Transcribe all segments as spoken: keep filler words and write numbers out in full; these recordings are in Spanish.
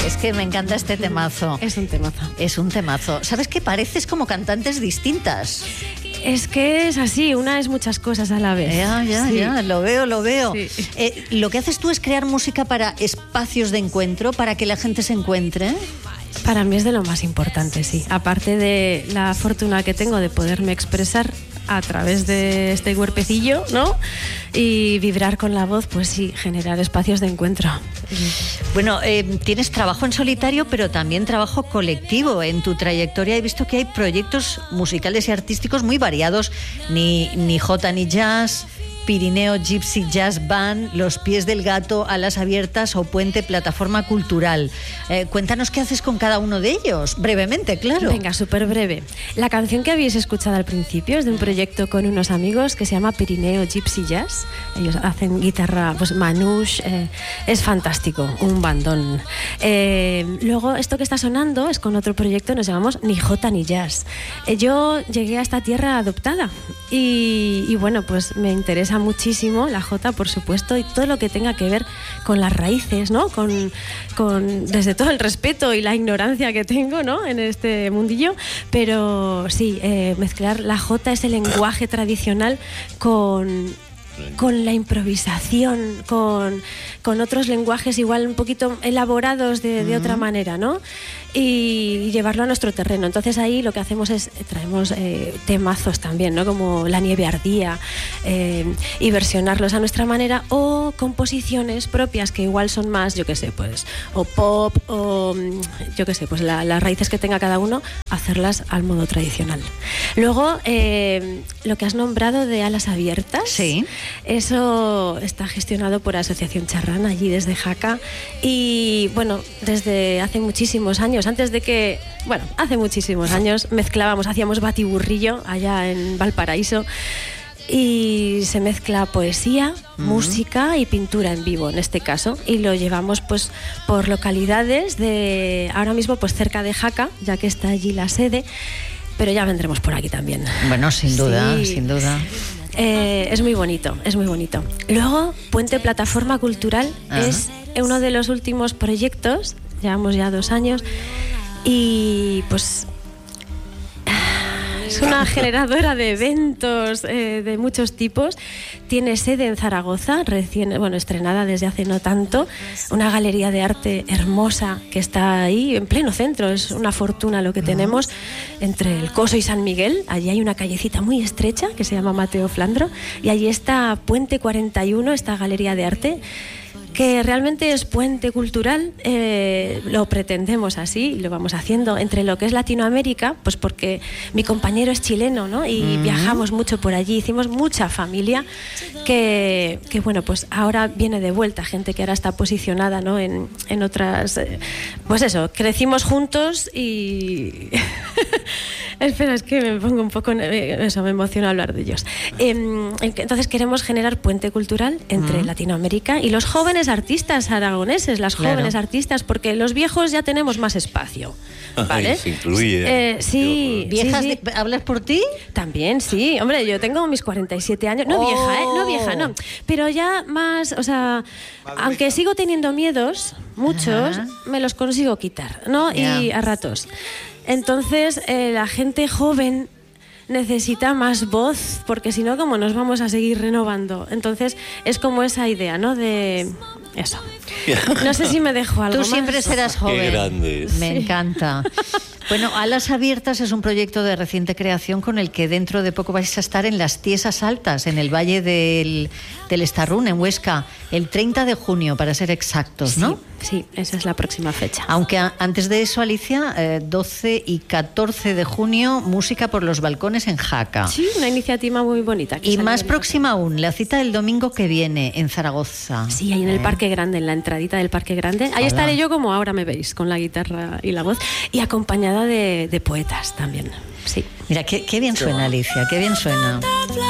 Es que me encanta este temazo. Es un temazo. Es un temazo. ¿Sabes qué? Pareces como cantantes distintas. Es que es así, una es muchas cosas a la vez. Ya, ya, sí. ya, lo veo, lo veo. Sí. Eh, lo que haces tú es crear música para espacios de encuentro, para que la gente se encuentre. Para mí es de lo más importante, sí. Aparte de la fortuna que tengo de poderme expresar a través de este cuerpecillo, ¿no? Y vibrar con la voz, pues sí, generar espacios de encuentro. Bueno, eh, tienes trabajo en solitario, pero también trabajo colectivo. En tu trayectoria he visto que hay proyectos musicales y artísticos muy variados. Ni, ni Jota ni Jazz, Pirineo Gypsy Jazz Band, Los Pies del Gato, Alas Abiertas o Puente Plataforma Cultural. Eh, cuéntanos qué haces con cada uno de ellos, brevemente, claro. Venga, súper breve. La canción que habéis escuchado al principio es de un proyecto con unos amigos que se llama Pirineo Gypsy Jazz. Ellos hacen guitarra, pues manouche, eh, es fantástico, un bandón. Eh, luego, esto que está sonando es con otro proyecto, nos llamamos Ni Jota ni Jazz. Eh, yo llegué a esta tierra adoptada y, y bueno, pues me interesa muchísimo la jota, por supuesto, y todo lo que tenga que ver con las raíces, ¿no? Con, con desde todo el respeto y la ignorancia que tengo, ¿no? En este mundillo, pero sí, eh, mezclar la jota, ese lenguaje tradicional con con la improvisación, con, con otros lenguajes igual un poquito elaborados de, de otra manera, ¿no? Y, y llevarlo a nuestro terreno. Entonces ahí lo que hacemos es, traemos eh, temazos también, ¿no? Como La nieve ardía, eh, y versionarlos a nuestra manera, o composiciones propias que igual son más, yo qué sé, pues, o pop, o yo qué sé, pues la, las raíces que tenga cada uno, hacerlas al modo tradicional. Luego, eh, lo que has nombrado de Alas Abiertas, sí. Eso está gestionado por Asociación Charrán, allí desde Jaca, y bueno, desde hace muchísimos años, antes de que, bueno, hace muchísimos años mezclábamos, hacíamos batiburrillo allá en Valparaíso, y se mezcla poesía, uh-huh. música y pintura en vivo en este caso, y lo llevamos pues por localidades de, ahora mismo pues cerca de Jaca, ya que está allí la sede, pero ya vendremos por aquí también. Bueno, sin duda, sí. sin duda. Eh, es muy bonito, es muy bonito. Luego, Puente Plataforma Cultural Ajá. es uno de los últimos proyectos, llevamos ya dos años, y pues es una generadora de eventos eh, de muchos tipos. Tiene sede en Zaragoza, recién, bueno, estrenada desde hace no tanto. Una galería de arte hermosa que está ahí en pleno centro. Es una fortuna lo que tenemos entre el Coso y San Miguel. Allí hay una callecita muy estrecha que se llama Mateo Flandro. Y allí está Puente cuarenta y uno, esta galería de arte, que realmente es puente cultural, eh, lo pretendemos así, lo vamos haciendo entre lo que es Latinoamérica, pues porque mi compañero es chileno, ¿no? Y mm. viajamos mucho por allí, hicimos mucha familia, que, que bueno, pues ahora viene de vuelta, gente que ahora está posicionada, ¿no? en, en otras, eh, pues eso, crecimos juntos y... Espera, es que me pongo un poco, eso, me emociona hablar de ellos. Eh, entonces queremos generar puente cultural entre mm. Latinoamérica y los jóvenes artistas aragoneses, las jóvenes claro. artistas, porque los viejos ya tenemos más espacio, ¿vale? Ay, se incluye. Eh, sí, ¿Viejas? sí, sí. De, ¿hablas por ti? También, sí. Hombre, yo tengo mis cuarenta y siete años. No oh. vieja, ¿eh? No vieja, no. Pero ya más, o sea, Madre aunque mía. sigo teniendo miedos, muchos, Ajá. me los consigo quitar, ¿no? Yeah. Y a ratos. Entonces, eh, la gente joven necesita más voz, porque si no, ¿cómo nos vamos a seguir renovando? Entonces, es como esa idea, ¿no? De eso. No sé si me dejo algo Tú más. siempre serás joven. Qué grande. Me sí. encanta. Bueno, Alas Abiertas es un proyecto de reciente creación con el que dentro de poco vais a estar en las Tiesas Altas, en el Valle del, del Estarrún, en Huesca, el treinta de junio, para ser exactos, ¿no? Sí, sí, esa es la próxima fecha. Aunque a, antes de eso, Alicia, eh, doce y catorce de junio, música por los balcones en Jaca. Sí, una iniciativa muy bonita. Y más próxima aún, la cita del domingo que viene, en Zaragoza. Sí, ahí en el ¿Eh? Parque Grande, en la entradita del Parque Grande. Ahí Hola. estaré yo como ahora me veis, con la guitarra y la voz, y acompañada de, de poetas también. Sí. Mira, qué, qué bien suena, Alicia, qué bien suena.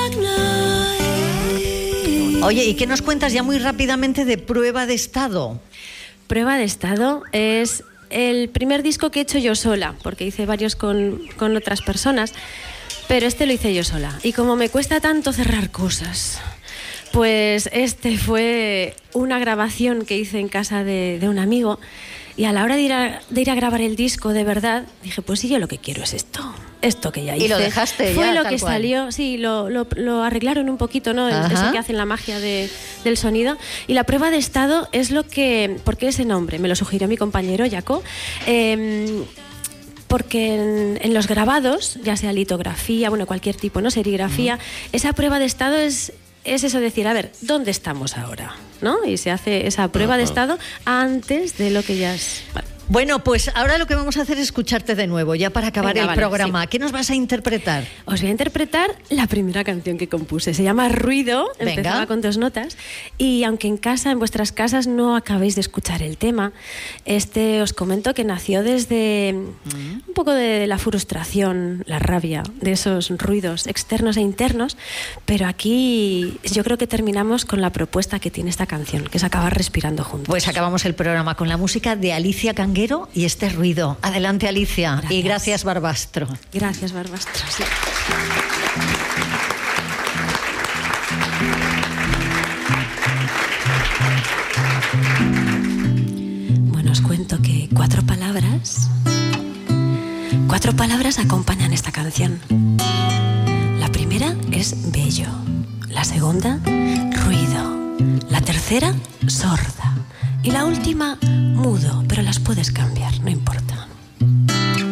Oye, ¿y qué nos cuentas ya muy rápidamente de Prueba de Estado? Prueba de Estado es el primer disco que he hecho yo sola, porque hice varios con, con otras personas, pero este lo hice yo sola. Y como me cuesta tanto cerrar cosas, pues este fue una grabación que hice en casa de, de un amigo. Y a la hora de ir a, de ir a grabar el disco, de verdad, dije, pues sí, yo lo que quiero es esto. Esto que ya hice. Y lo dejaste Fue ya, lo tal que cual. salió, sí, lo, lo, lo arreglaron un poquito, ¿no? Ajá. Eso que hacen la magia de, del sonido. Y la prueba de estado es lo que... ¿Por qué ese nombre? Me lo sugirió mi compañero, Jaco. Eh, porque en, en los grabados, ya sea litografía, bueno, cualquier tipo, ¿no? Serigrafía, uh-huh. esa prueba de estado es... es eso decir, a ver, ¿dónde estamos ahora? ¿No? Y se hace esa prueba uh-huh. de estado antes de lo que ya es... Bueno. Bueno, pues ahora lo que vamos a hacer es escucharte de nuevo, ya para acabar Venga, el vale, programa. Sí. ¿Qué nos vas a interpretar? Os voy a interpretar la primera canción que compuse. Se llama Ruido, Venga. Empezaba con dos notas. Y aunque en casa, en vuestras casas, no acabéis de escuchar el tema, este os comento que nació desde mm. un poco de la frustración, la rabia, de esos ruidos externos e internos. Pero aquí yo creo que terminamos con la propuesta que tiene esta canción, que es acabar respirando juntos. Pues acabamos el programa con la música de Alicia Canguero y este ruido. Adelante, Alicia. Gracias. Y gracias, Barbastro. Gracias, Barbastro. Sí. Bueno, os cuento que cuatro palabras, cuatro palabras acompañan esta canción. La primera es bello, la segunda, ruido, la tercera, sorda. Y la última, mudo, pero las puedes cambiar, no importa.